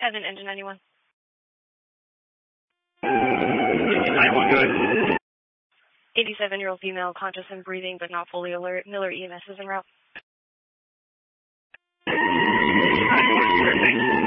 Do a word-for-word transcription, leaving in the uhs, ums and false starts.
Evan, engine ninety-one. ninety-one, good. eighty-seven-year-old female, conscious and breathing but not fully alert. Miller E M S is en route. ninety-one, good, thanks.